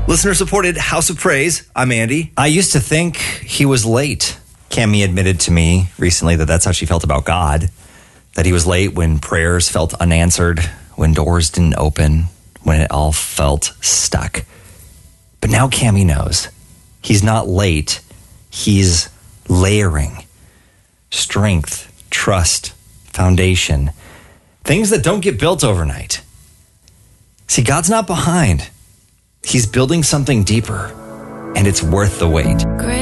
Listener-supported House of Praise. I'm Andy. I used to think he was late. Cammie admitted to me recently that that's how she felt about God, that he was late when prayers felt unanswered, when doors didn't open, when it all felt stuck. But now Cammie knows he's not late. He's layering. Strength, trust, foundation. Things that don't get built overnight. See, God's not behind. He's building something deeper, and it's worth the wait.